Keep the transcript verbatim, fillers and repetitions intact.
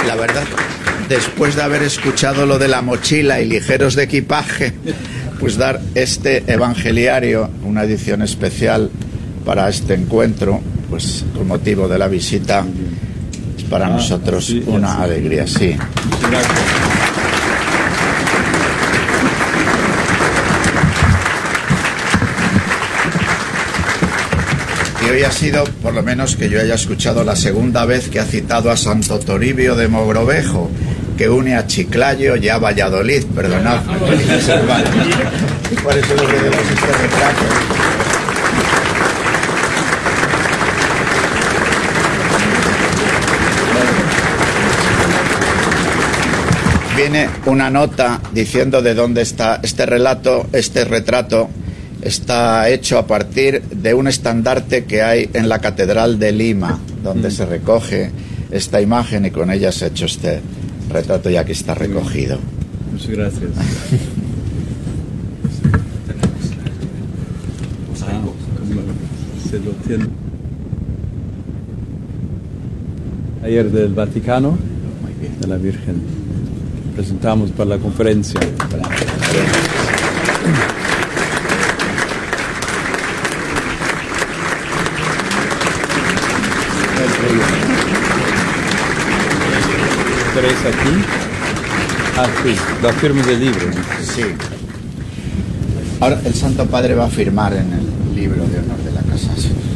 La verdad, después de haber escuchado lo de la mochila y ligeros de equipaje, pues dar este evangeliario, una edición especial para este encuentro, pues con motivo de la visita, es para ah, nosotros sí, una sí. alegría, sí. Gracias. Y hoy ha sido, por lo menos que yo haya escuchado, la segunda vez que ha citado a Santo Toribio de Mogrovejo, que une a Chiclayo y a Valladolid. Perdonadme, queridos hermanos. Por eso lo que debemos este retrato. Viene una nota diciendo de dónde está este relato, este retrato. Está hecho a partir de un estandarte que hay en la Catedral de Lima, donde mm. se recoge esta imagen y con ella se ha hecho este retrato y aquí está recogido. Muchas gracias. Se lo tiene. Ayer del Vaticano, de la Virgen, presentamos para la conferencia. ¿Tres aquí? Ah, sí, la firma del libro. Sí. Ahora el Santo Padre va a firmar en el libro de honor de la casa.